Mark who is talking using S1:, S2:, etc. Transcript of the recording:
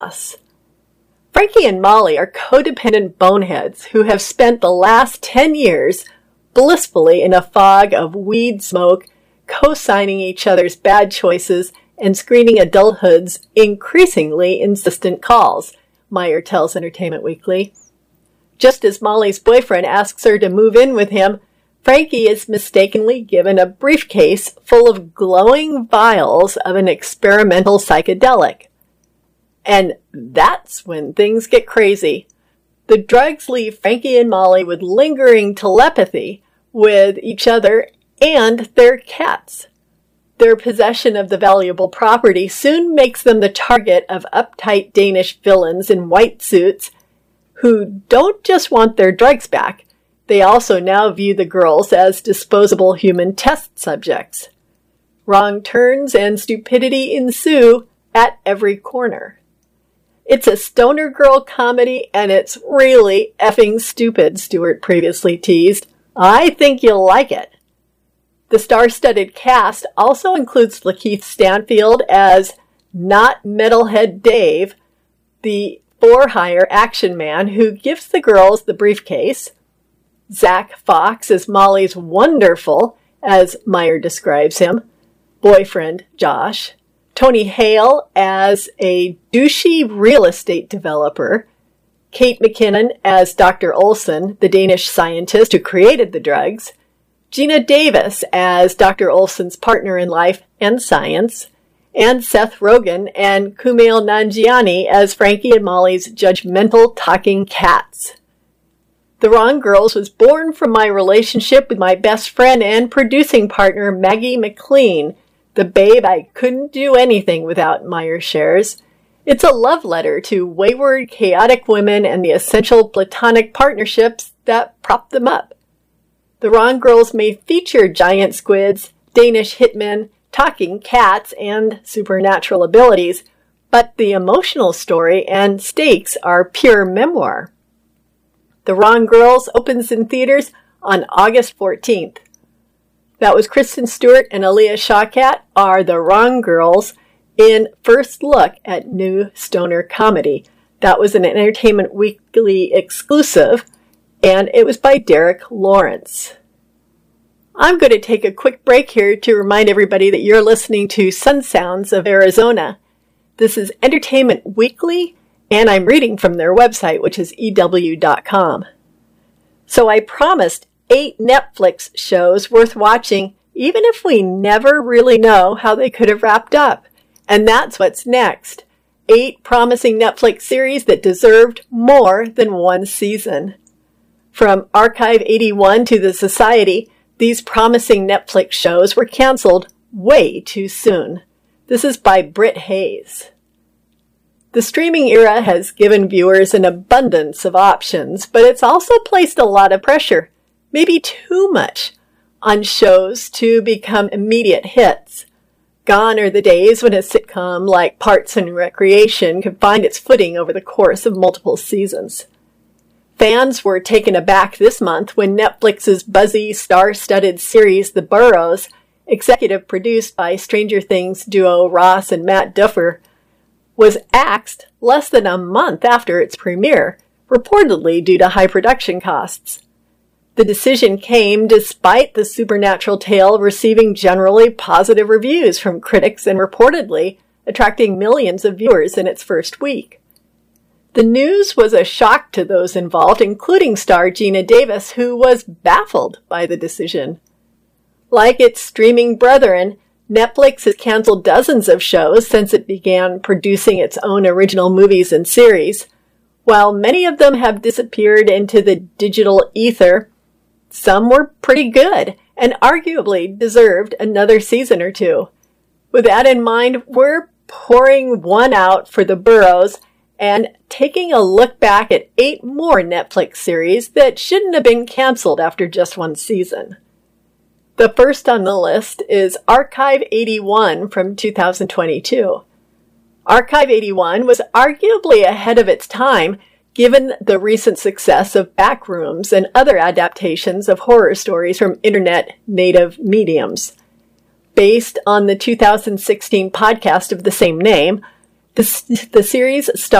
S1: chaos. Frankie and Molly are codependent boneheads who have spent the last 10 years blissfully in a fog of weed smoke, co-signing each other's bad choices and screening adulthood's increasingly insistent calls, Meyer tells Entertainment Weekly. Just as Molly's boyfriend asks her to move in with him, Frankie is mistakenly given a briefcase full of glowing vials of an experimental psychedelic. And that's when things get crazy. The drugs leave Frankie and Molly with lingering telepathy with each other and their cats. Their possession of the valuable property soon makes them the target of uptight Danish villains in white suits who don't just want their drugs back. They also now view the girls as disposable human test subjects. Wrong turns and stupidity ensue at every corner. It's a stoner girl comedy, and it's really effing stupid, Stewart previously teased. I think you'll like it. The star-studded cast also includes Lakeith Stanfield as not Metalhead Dave, the for-hire action man who gives the girls the briefcase, Zach Fox as Molly's wonderful, as Meyer describes him, boyfriend Josh, Tony Hale as a douchey real estate developer, Kate McKinnon as Dr. Olson, the Danish scientist who created the drugs, Gina Davis as Dr. Olson's partner in life and science, and Seth Rogen and Kumail Nanjiani as Frankie and Molly's judgmental talking cats. The Wrong Girls was born from my relationship with my best friend and producing partner Maggie McLean, the babe I couldn't do anything without, Meyer shares. It's a love letter to wayward, chaotic women and the essential platonic partnerships that prop them up. The Wrong Girls may feature giant squids, Danish hitmen, talking cats, and supernatural abilities, but the emotional story and stakes are pure memoir. The Wrong Girls opens in theaters on August 14th. That was Kristen Stewart and Aaliyah Shawkat are The Wrong Girls in First Look at New Stoner Comedy. That was an Entertainment Weekly exclusive, and it was by Derek Lawrence. I'm going to take a quick break here to remind everybody that you're listening to Sun Sounds of Arizona. This is Entertainment Weekly, and I'm reading from their website, which is EW.com. So I promised 8 Netflix shows worth watching, even if we never really know how they could have wrapped up. And that's what's next. 8 promising Netflix series that deserved more than one season. From Archive 81 to The Society, these promising Netflix shows were canceled way too soon. This is by Britt Hayes. The streaming era has given viewers an abundance of options, but it's also placed a lot of pressure, maybe too much, on shows to become immediate hits. Gone are the days when a sitcom like Parks and Recreation could find its footing over the course of multiple seasons. Fans were taken aback this month when Netflix's buzzy, star-studded series The Burrows, executive produced by Stranger Things duo Ross and Matt Duffer, was axed less than a month after its premiere, reportedly due to high production costs. The decision came despite the supernatural tale receiving generally positive reviews from critics and reportedly attracting millions of viewers in its first week. The news was a shock to those involved, including star Gina Davis, who was baffled by the decision. Like its streaming brethren, Netflix has canceled dozens of shows since it began producing its own original movies and series. While many of them have disappeared into the digital ether, some were pretty good and arguably deserved another season or two. With that in mind, we're pouring one out for The Burrows and taking a look back at 8 more Netflix series that shouldn't have been canceled after just one season. The first on the list is Archive 81 from 2022. Archive 81 was arguably ahead of its time, given the recent success of Backrooms and other adaptations of horror stories from internet-native mediums. Based on the 2016 podcast of the same name, The series stars